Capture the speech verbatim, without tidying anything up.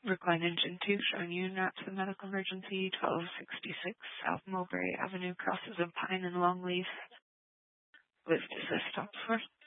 Recline engine two showing you not to the medical emergency, twelve sixty-six South Mulberry Avenue, crosses of Pine and Longleaf. Lift assist stop for.